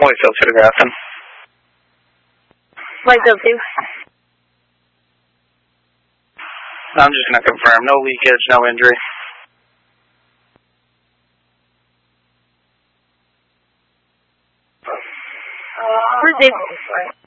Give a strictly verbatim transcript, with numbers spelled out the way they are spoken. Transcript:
White field photographing. White field two. I'm just going to confirm. No leakage, no injury. Where's Dave?